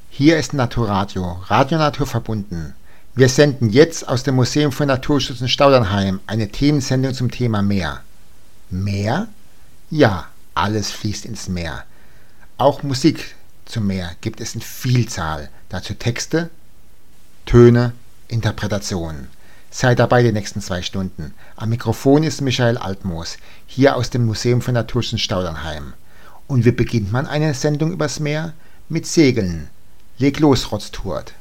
Hier ist Naturadio, Radio Natur verbunden. Wir senden jetzt aus dem Museum für Naturschutz in Staudernheim eine Themensendung zum Thema Meer. Meer? Ja, alles fließt ins Meer. Auch Musik zum Meer gibt es in Vielzahl. Dazu Texte, Töne, Interpretationen. Sei dabei die nächsten 2 Stunden. Am Mikrofon ist Michael Altmoos, hier aus dem Museum für Naturschutz in Staudernheim. Und wie beginnt man eine Sendung übers Meer? Mit Segeln. Leg los, Rotzturt.